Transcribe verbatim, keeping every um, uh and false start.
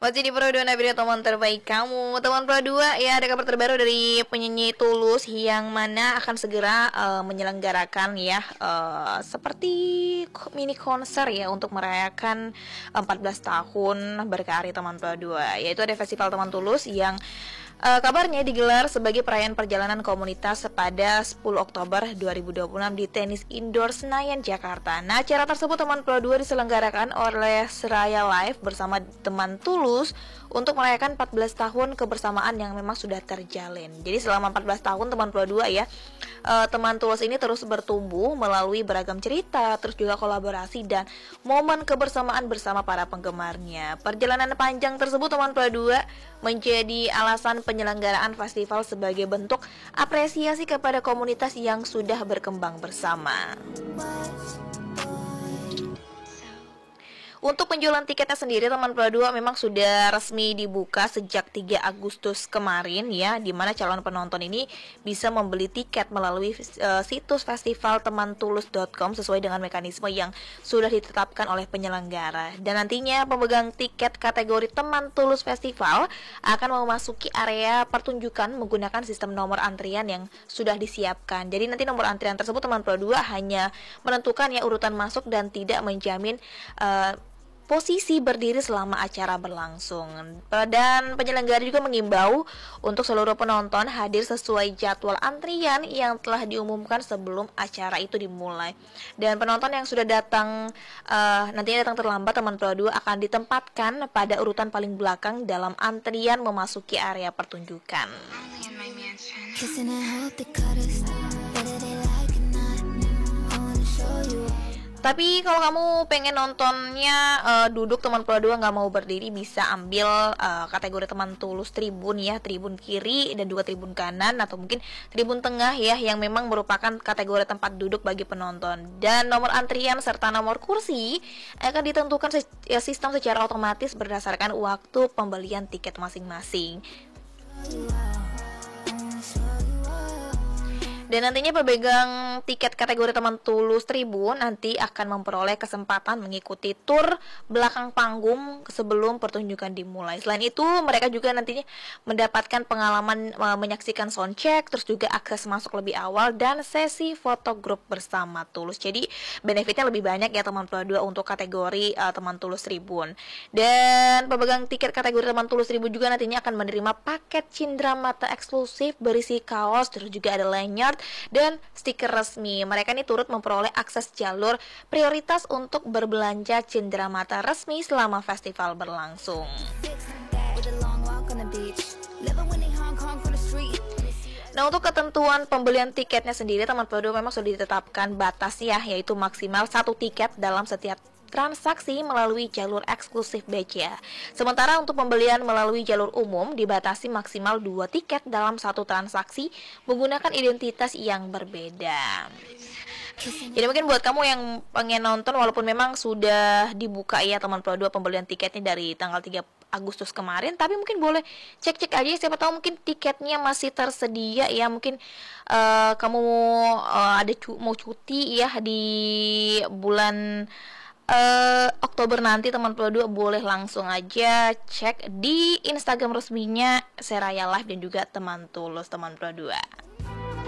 Masih di Pro dua Nabila, teman terbaik kamu. Teman Pro dua, ya ada kabar terbaru dari penyanyi Tulus yang mana akan segera uh, menyelenggarakan ya uh, seperti mini konser ya untuk merayakan empat belas tahun berkarir teman Pro dua. Yaitu ada Festival Teman Tulus yang Uh, kabarnya digelar sebagai perayaan perjalanan komunitas pada sepuluh Oktober dua ribu dua puluh enam di Tenis Indoor Senayan, Jakarta. Nah, acara tersebut teman Pro dua diselenggarakan oleh Seraya Live bersama Teman Tulus untuk merayakan empat belas tahun kebersamaan yang memang sudah terjalin. Jadi selama empat belas tahun teman Pro dua ya, uh, Teman Tulus ini terus bertumbuh melalui beragam cerita, terus juga kolaborasi dan momen kebersamaan bersama para penggemarnya. Perjalanan panjang tersebut teman Pro dua menjadi alasan penyelenggaraan festival sebagai bentuk apresiasi kepada komunitas yang sudah berkembang bersama. Untuk penjualan tiketnya sendiri teman Pro dua memang sudah resmi dibuka sejak tiga Agustus kemarin ya, di mana calon penonton ini bisa membeli tiket melalui uh, situs festival teman tulus dot com sesuai dengan mekanisme yang sudah ditetapkan oleh penyelenggara. Dan nantinya pemegang tiket kategori Teman Tulus Festival akan memasuki area pertunjukan menggunakan sistem nomor antrian yang sudah disiapkan. Jadi nanti nomor antrian tersebut teman Pro dua hanya menentukan ya urutan masuk dan tidak menjamin uh, posisi berdiri selama acara berlangsung. Dan penyelenggara juga mengimbau untuk seluruh penonton hadir sesuai jadwal antrian yang telah diumumkan sebelum acara itu dimulai. Dan penonton yang sudah datang uh, nantinya datang terlambat teman Pro dua akan ditempatkan pada urutan paling belakang dalam antrian memasuki area pertunjukan. Tapi kalau kamu pengen nontonnya uh, duduk teman Pro dua nggak mau berdiri, bisa ambil uh, kategori Teman Tulus Tribun ya, tribun kiri dan juga tribun kanan atau mungkin tribun tengah ya, yang memang merupakan kategori tempat duduk bagi penonton. Dan nomor antrian serta nomor kursi akan ditentukan se- ya, sistem secara otomatis berdasarkan waktu pembelian tiket masing-masing. Dan nantinya pemegang tiket kategori Teman Tulus Tribun nanti akan memperoleh kesempatan mengikuti tur belakang panggung sebelum pertunjukan dimulai. Selain itu, mereka juga nantinya mendapatkan pengalaman e, menyaksikan soundcheck, terus juga akses masuk lebih awal dan sesi foto grup bersama Tulus. Jadi benefitnya lebih banyak ya teman Pro dua untuk kategori e, Teman Tulus Tribun. Dan pemegang tiket kategori Teman Tulus Tribun juga nantinya akan menerima paket cindera mata eksklusif berisi kaos, terus juga ada lanyard dan stiker resmi. Mereka ini turut memperoleh akses jalur prioritas untuk berbelanja cindera mata resmi selama festival berlangsung. Nah, untuk ketentuan pembelian tiketnya sendiri teman Pro dua memang sudah ditetapkan batasnya, yaitu maksimal satu tiket dalam setiap transaksi melalui jalur eksklusif B C A. Sementara untuk pembelian melalui jalur umum dibatasi maksimal dua tiket dalam satu transaksi menggunakan identitas yang berbeda. Jadi mungkin buat kamu yang pengen nonton walaupun memang sudah dibuka ya teman Pro dua pembelian tiketnya dari tanggal tiga Agustus kemarin, tapi mungkin boleh cek-cek aja, siapa tahu mungkin tiketnya masih tersedia ya, mungkin uh, kamu uh, ada cu- mau cuti ya di bulan Uh, Oktober nanti teman Pro dua boleh langsung aja cek di Instagram resminya Seraya Live dan juga Teman Tulus teman Pro dua.